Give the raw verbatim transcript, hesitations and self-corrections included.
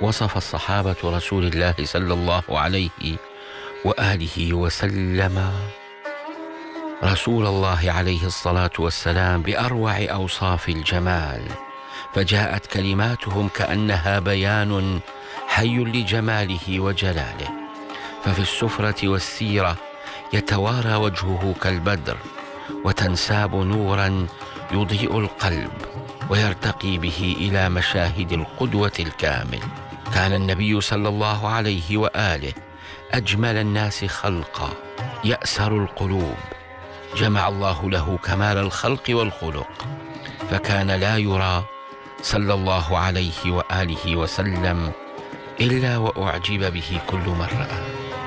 وصف الصحابة رسول الله صلى الله عليه وآله وسلم رسول الله عليه الصلاة والسلام بأروع أوصاف الجمال، فجاءت كلماتهم كأنها بيان حي لجماله وجلاله. ففي السفرة والسيرة يتوارى وجهه كالبدر، وتنساب نورا يضيء القلب ويرتقي به إلى مشاهد القدوة الكامل. كان النبي صلى الله عليه وآله أجمل الناس خلقا، يأسر القلوب، جمع الله له كمال الخلق والخلق، فكان لا يرى صلى الله عليه وآله وسلم إلا وأعجب به كل من رآه.